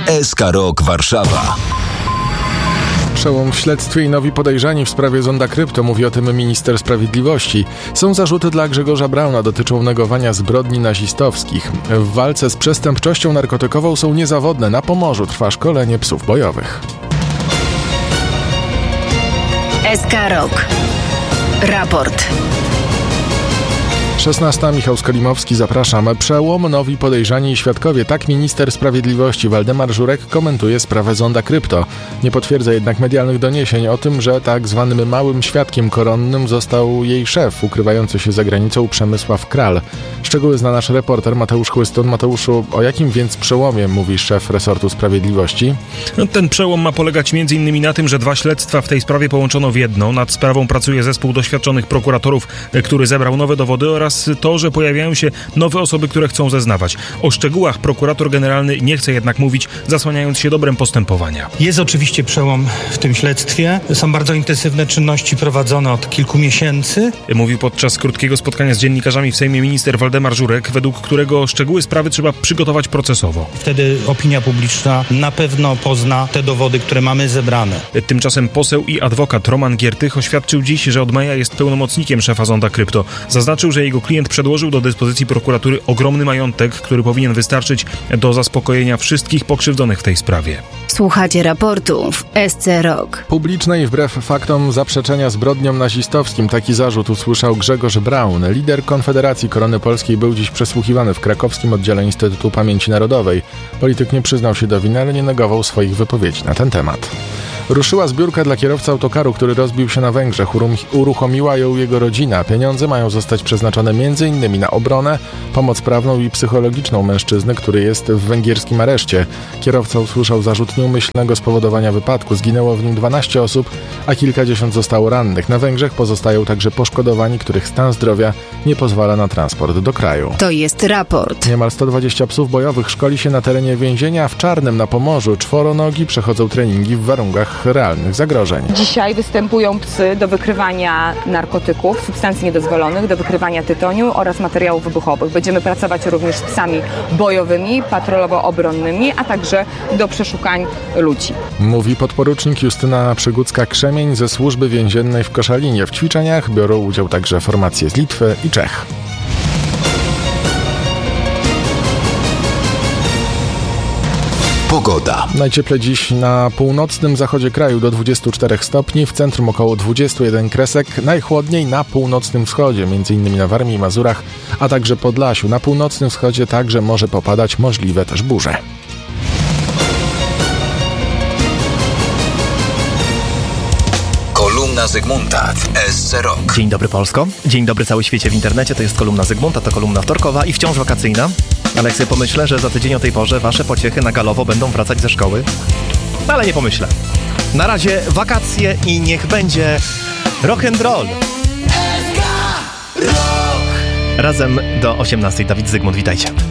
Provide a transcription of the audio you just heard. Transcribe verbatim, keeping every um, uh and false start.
S K Rok Warszawa. Przełom w śledztwie i nowi podejrzani w sprawie Zonda Krypto, mówi o tym minister sprawiedliwości. Są zarzuty dla Grzegorza Brauna, dotyczą negowania zbrodni nazistowskich. W walce z przestępczością narkotykową są niezawodne. Na Pomorzu trwa szkolenie psów bojowych. S K Rok. Raport. szesnasta. Michał Skolimowski, zapraszam. Przełom, nowi podejrzani i świadkowie. Tak minister sprawiedliwości Waldemar Żurek komentuje sprawę Zonda Krypto. Nie potwierdza jednak medialnych doniesień o tym, że tak zwanym małym świadkiem koronnym został jej szef, ukrywający się za granicą Przemysław Kral. Szczegóły zna nasz reporter Mateusz Chłystun. Mateuszu, o jakim więc przełomie mówi szef resortu sprawiedliwości? No, ten przełom ma polegać między innymi na tym, że dwa śledztwa w tej sprawie połączono w jedno. Nad sprawą pracuje zespół doświadczonych prokuratorów, który zebrał nowe dowody, oraz to, że pojawiają się nowe osoby, które chcą zeznawać. O szczegółach prokurator generalny nie chce jednak mówić, zasłaniając się dobrem postępowania. Jest oczywiście przełom w tym śledztwie. Są bardzo intensywne czynności prowadzone od kilku miesięcy. Mówił podczas krótkiego spotkania z dziennikarzami w Sejmie minister Waldemar Żurek, według którego szczegóły sprawy trzeba przygotować procesowo. Wtedy opinia publiczna na pewno pozna te dowody, które mamy zebrane. Tymczasem poseł i adwokat Roman Giertych oświadczył dziś, że od maja jest pełnomocnikiem szefa Zonda Krypto. Zaznaczył, że jego klient przedłożył do dyspozycji prokuratury ogromny majątek, który powinien wystarczyć do zaspokojenia wszystkich pokrzywdzonych w tej sprawie. Słuchacie raportu w S C Rok. Publiczne i wbrew faktom zaprzeczenia zbrodniom nazistowskim. Taki zarzut usłyszał Grzegorz Braun. Lider Konfederacji Korony Polskiej był dziś przesłuchiwany w krakowskim oddziale Instytutu Pamięci Narodowej. Polityk nie przyznał się do winy, ale nie negował swoich wypowiedzi na ten temat. Ruszyła zbiórka dla kierowcy autokaru, który rozbił się na Węgrzech. Uruchomiła ją jego rodzina. Pieniądze mają zostać przeznaczone między innymi na obronę, pomoc prawną i psychologiczną mężczyzny, który jest w węgierskim areszcie. Kierowca usłyszał zarzut nieumyślnego spowodowania wypadku. Zginęło w nim dwanaście osób, a kilkadziesiąt zostało rannych. Na Węgrzech pozostają także poszkodowani, których stan zdrowia nie pozwala na transport do kraju. To jest raport. Niemal sto dwadzieścia psów bojowych szkoli się na terenie więzienia w Czarnym na Pomorzu. Czworonogi przechodzą treningi w warunkach realnych zagrożeń. Dzisiaj występują psy do wykrywania narkotyków, substancji niedozwolonych, do wykrywania tytoniu oraz materiałów wybuchowych. Będziemy pracować również z psami bojowymi, patrolowo-obronnymi, a także do przeszukań ludzi. Mówi podporucznik Justyna Przygódzka-Krzemień ze służby więziennej w Koszalinie. W ćwiczeniach biorą udział także formacje z Litwy i Czech. Pogoda. Najcieplej dziś na północnym zachodzie kraju do dwudziestu czterech stopni, w centrum około dwudziestu jeden kresek, najchłodniej na północnym wschodzie, m.in. na Warmii i Mazurach, a także Podlasiu. Na północnym wschodzie także może popadać, możliwe też burze. Kolumna Zygmunta w S C Rok. Dzień dobry Polsko, dzień dobry cały świecie w internecie, to jest kolumna Zygmunta, to kolumna wtorkowa i wciąż wakacyjna. Ale jak sobie pomyślę, że za tydzień o tej porze wasze pociechy na galowo będą wracać ze szkoły, ale nie pomyślę. Na razie wakacje i niech będzie rock and roll. Razem do osiemnastej. Dawid Zygmunt, witajcie.